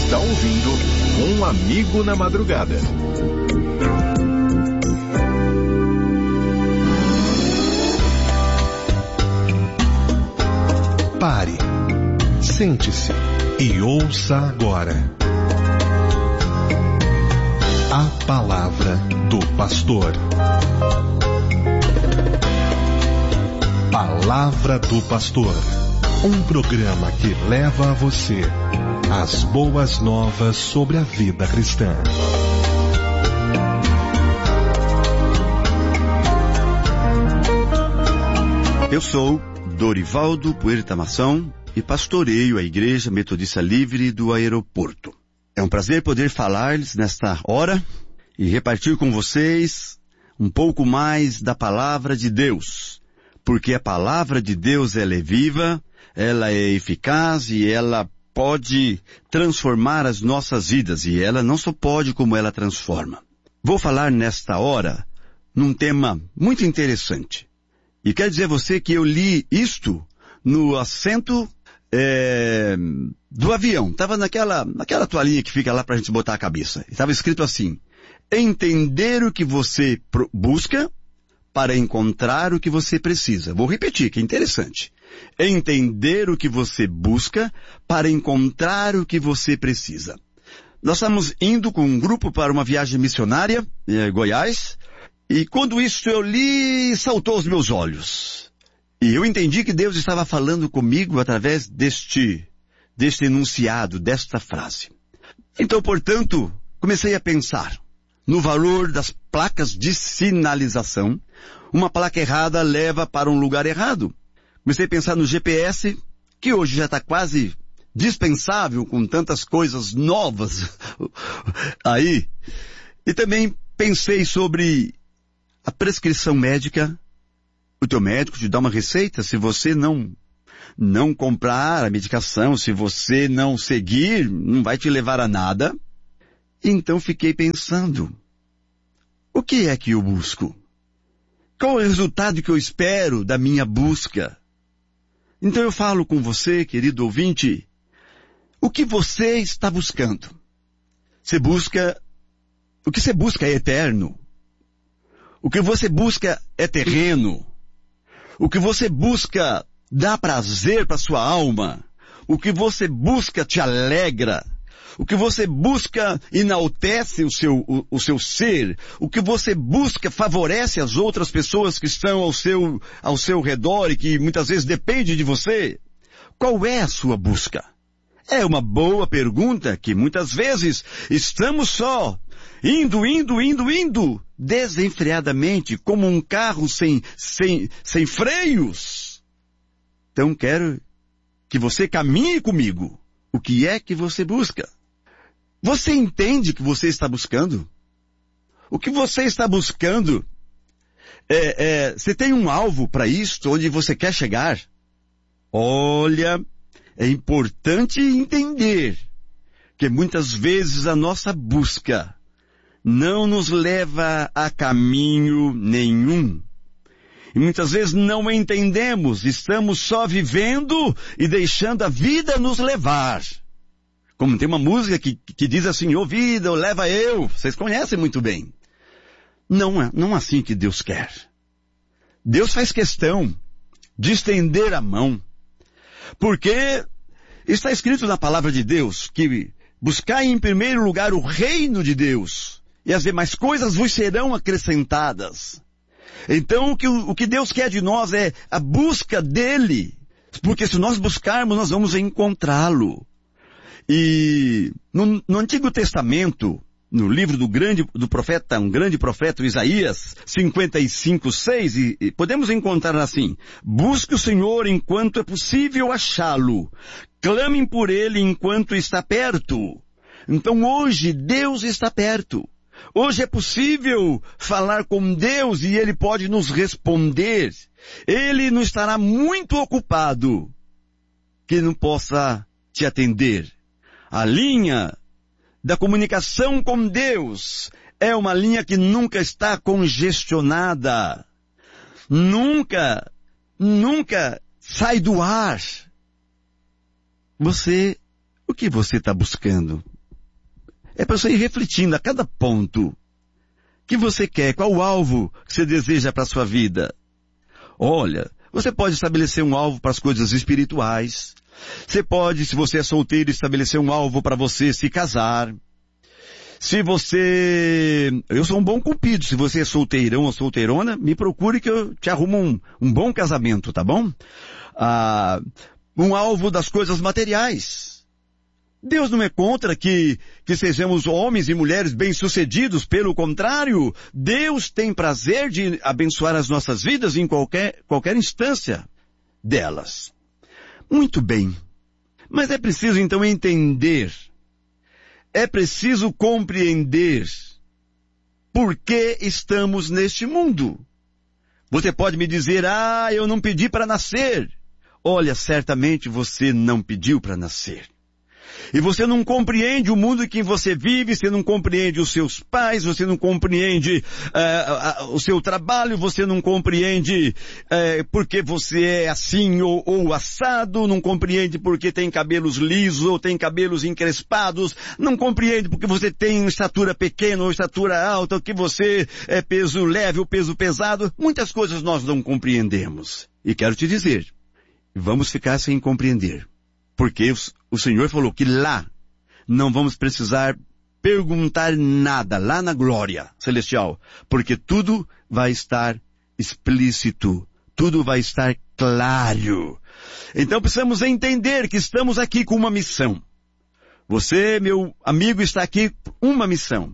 está ouvindo Um Amigo na Madrugada. Pare, sente-se e ouça agora a palavra do pastor. Palavra do Pastor, um programa que leva a você as boas novas sobre a vida cristã. Eu sou Dorivaldo Puerta Mação e pastoreio a Igreja Metodista Livre do Aeroporto. É um prazer poder falar-lhes nesta hora e repartir com vocês um pouco mais da Palavra de Deus, porque a Palavra de Deus ela é viva, ela é eficaz e ela pode transformar as nossas vidas, e ela não só pode como ela transforma. Vou falar nesta hora num tema muito interessante. E quero dizer a você que eu li isto no assento do avião. Estava naquela toalhinha que fica lá para a gente botar a cabeça. Estava escrito assim: entender o que você busca para encontrar o que você precisa. Vou repetir, que é interessante. Entender o que você busca para encontrar o que você precisa. Nós estamos indo com um grupo para uma viagem missionária em Goiás, e quando isso eu li, saltou aos meus olhos. E eu entendi que Deus estava falando comigo através deste enunciado, desta frase. Então, portanto, comecei a pensar no valor das placas de sinalização. Uma placa errada leva para um lugar errado. Comecei a pensar no GPS, que hoje já está quase dispensável com tantas coisas novas aí. E também pensei sobre a prescrição médica. O teu médico te dá uma receita, se você não comprar a medicação, se você não seguir, não vai te levar a nada. Então fiquei pensando, o que é que eu busco? Qual é o resultado que eu espero da minha busca? Então eu falo com você, querido ouvinte, o que você está buscando? O que você busca é eterno. O que você busca é terreno. O que você busca dá prazer para sua alma. O que você busca te alegra. O que você busca enaltece o seu ser. O que você busca favorece as outras pessoas que estão ao seu redor e que muitas vezes dependem de você. Qual é a sua busca? É uma boa pergunta que muitas vezes estamos só indo, desenfreadamente, como um carro sem freios. Então quero que você caminhe comigo. O que é que você busca? Você entende o que você está buscando? O que você está buscando? Você tem um alvo para isto, onde você quer chegar? Olha, é importante entender que muitas vezes a nossa busca não nos leva a caminho nenhum. E muitas vezes não entendemos, estamos só vivendo e deixando a vida nos levar. Como tem uma música que diz assim, ô vida, leva eu. Vocês conhecem muito bem. Não é assim que Deus quer. Deus faz questão de estender a mão. Porque está escrito na palavra de Deus que buscai em primeiro lugar o reino de Deus e as demais coisas vos serão acrescentadas. Então o que Deus quer de nós é a busca dele. Porque se nós buscarmos, nós vamos encontrá-lo. E no Antigo Testamento, no livro do um grande profeta, Isaías 55:6, e podemos encontrar assim: busque o Senhor enquanto é possível achá-lo, clamem por ele enquanto está perto. Então hoje Deus está perto. Hoje é possível falar com Deus e Ele pode nos responder. Ele não estará muito ocupado que não possa te atender. A linha da comunicação com Deus é uma linha que nunca está congestionada. Nunca sai do ar. O que você está buscando? É para você ir refletindo a cada ponto. O que você quer? Qual o alvo que você deseja para a sua vida? Olha, você pode estabelecer um alvo para as coisas espirituais. Você pode, se você é solteiro, estabelecer um alvo para você se casar. Eu sou um bom cupido. Se você é solteirão ou solteirona, me procure que eu te arrumo um bom casamento, tá bom? Um alvo das coisas materiais. Deus não é contra que sejamos homens e mulheres bem-sucedidos. Pelo contrário, Deus tem prazer de abençoar as nossas vidas em qualquer instância delas. Muito bem. Mas é preciso então entender, é preciso compreender por que estamos neste mundo. Você pode me dizer, eu não pedi para nascer. Olha, certamente você não pediu para nascer. E você não compreende o mundo em que você vive, você não compreende os seus pais, você não compreende o seu trabalho, você não compreende porque você é assim ou assado, não compreende porque tem cabelos lisos ou tem cabelos encrespados, não compreende porque você tem estatura pequena ou estatura alta, ou que você é peso leve ou peso pesado. Muitas coisas nós não compreendemos. E quero te dizer, vamos ficar sem compreender. Porque o Senhor falou que lá não vamos precisar perguntar nada, lá na glória celestial. Porque tudo vai estar explícito, tudo vai estar claro. Então precisamos entender que estamos aqui com uma missão. Você, meu amigo, está aqui com uma missão.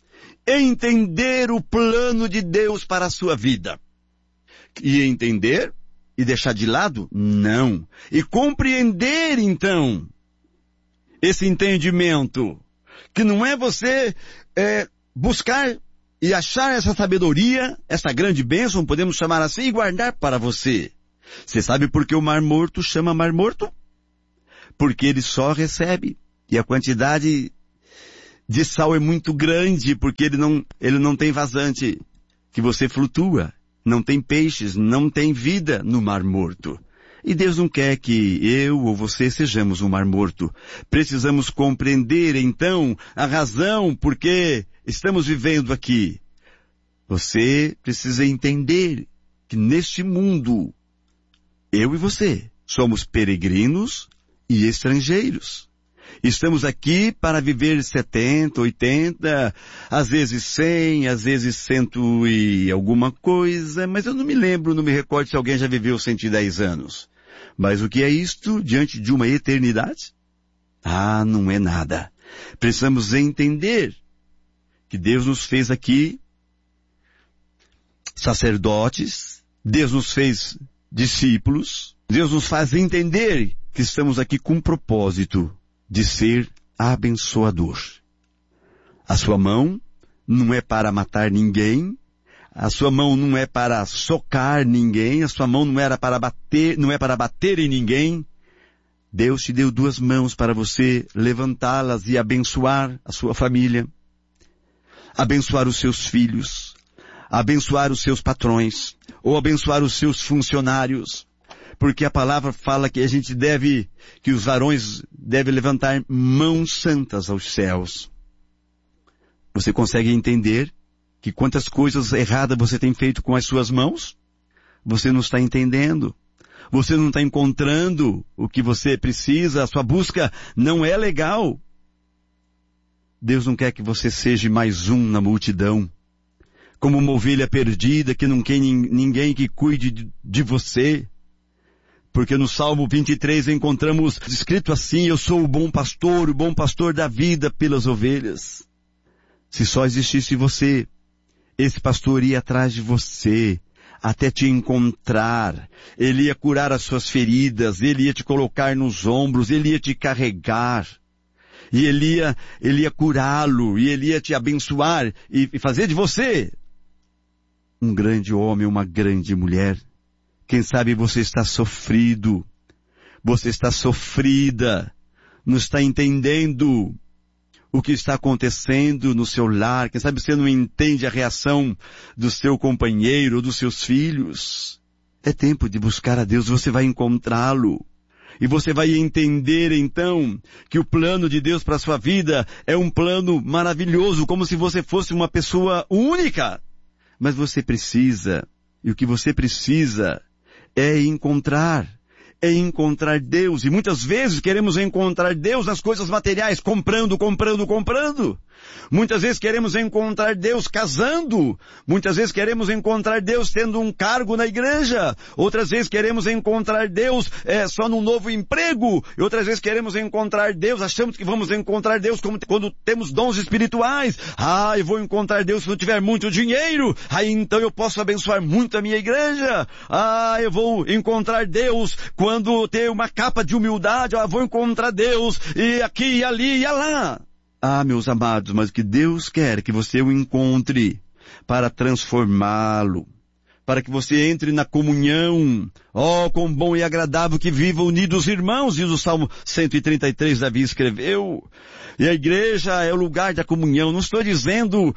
Entender o plano de Deus para a sua vida. E entender e deixar de lado? Não. E compreender, então, esse entendimento, que não é você buscar e achar essa sabedoria, essa grande bênção, podemos chamar assim, e guardar para você. Você sabe por que o Mar Morto chama Mar Morto? Porque ele só recebe, e a quantidade de sal é muito grande, porque ele não tem vazante, que você flutua. Não tem peixes, não tem vida no Mar Morto. E Deus não quer que eu ou você sejamos um Mar Morto. Precisamos compreender, então, a razão por que estamos vivendo aqui. Você precisa entender que neste mundo, eu e você somos peregrinos e estrangeiros. Estamos aqui para viver 70, 80, às vezes 100, às vezes 100 e alguma coisa, mas eu não me recordo se alguém já viveu 110 anos. Mas o que é isto diante de uma eternidade? Não é nada. Precisamos entender que Deus nos fez aqui sacerdotes, Deus nos fez discípulos, Deus nos faz entender que estamos aqui com um propósito de ser abençoador. A sua mão não é para matar ninguém, a sua mão não é para socar ninguém, a sua mão não é para bater em ninguém. Deus te deu duas mãos para você levantá-las e abençoar a sua família, abençoar os seus filhos, abençoar os seus patrões, ou abençoar os seus funcionários. Porque a palavra fala que que os varões devem levantar mãos santas aos céus. Você consegue entender que quantas coisas erradas você tem feito com as suas mãos? Você não está entendendo. Você não está encontrando o que você precisa. A sua busca não é legal. Deus não quer que você seja mais um na multidão. Como uma ovelha perdida que não tem ninguém que cuide de você. Porque no Salmo 23 encontramos escrito assim, eu sou o bom pastor da vida pelas ovelhas. Se só existisse você, esse pastor ia atrás de você, até te encontrar. Ele ia curar as suas feridas, ele ia te colocar nos ombros, ele ia te carregar. E ele ia curá-lo, e ele ia te abençoar e fazer de você um grande homem, uma grande mulher. Quem sabe você está sofrido, você está sofrida, não está entendendo o que está acontecendo no seu lar. Quem sabe você não entende a reação do seu companheiro, dos seus filhos. É tempo de buscar a Deus, você vai encontrá-lo. E você vai entender então que o plano de Deus para a sua vida é um plano maravilhoso, como se você fosse uma pessoa única. Mas você precisa, e o que você precisa é encontrar Deus. E muitas vezes queremos encontrar Deus nas coisas materiais, comprando. Muitas vezes queremos encontrar Deus casando. Muitas vezes queremos encontrar Deus tendo um cargo na igreja. Outras vezes queremos encontrar Deus só num novo emprego. E outras vezes queremos encontrar Deus, achamos que vamos encontrar Deus como quando temos dons espirituais. Eu vou encontrar Deus se eu tiver muito dinheiro. Então eu posso abençoar muito a minha igreja. Eu vou encontrar Deus quando ter uma capa de humildade. Vou encontrar Deus e aqui, e ali, e lá. Meus amados, mas o que Deus quer que você o encontre para transformá-lo, para que você entre na comunhão. Quão bom e agradável que vivam unidos irmãos, diz o Salmo 133, Davi escreveu. E a igreja é o lugar da comunhão. Não estou dizendo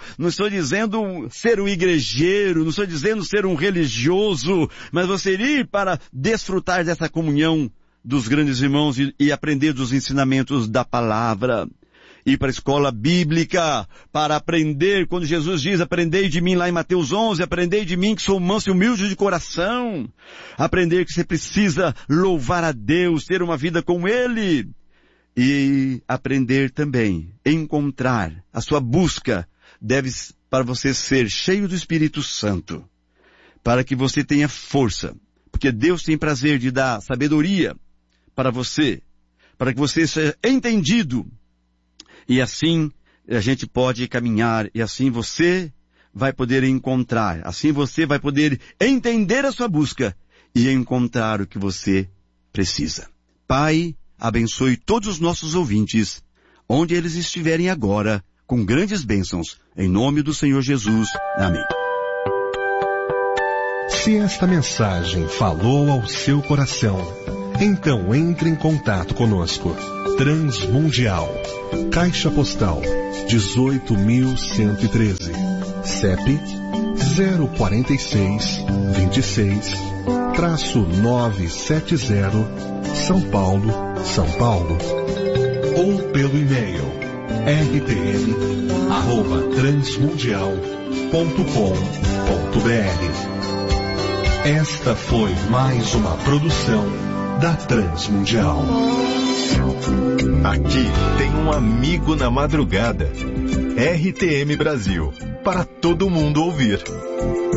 ser um igrejeiro, não estou dizendo ser um religioso, mas você ir para desfrutar dessa comunhão dos grandes irmãos e aprender dos ensinamentos da palavra. Ir para a escola bíblica, para aprender, quando Jesus diz, aprendei de mim lá em Mateus 11, aprendei de mim que sou manso e humilde de coração. Aprender que você precisa louvar a Deus, ter uma vida com Ele. E aprender também, encontrar, a sua busca deve para você ser cheio do Espírito Santo, para que você tenha força, porque Deus tem prazer de dar sabedoria para você, para que você seja entendido. E assim a gente pode caminhar, e assim você vai poder encontrar, assim você vai poder entender a sua busca e encontrar o que você precisa. Pai, abençoe todos os nossos ouvintes, onde eles estiverem agora, com grandes bênçãos, em nome do Senhor Jesus. Amém. Se esta mensagem falou ao seu coração, então entre em contato conosco. Transmundial, Caixa Postal 18.113, CEP 04626-970, São Paulo, São Paulo. Ou pelo e-mail rtm@transmundial.com.br. Esta foi mais uma produção da Transmundial. Aqui tem um amigo na madrugada. RTM Brasil, para todo mundo ouvir.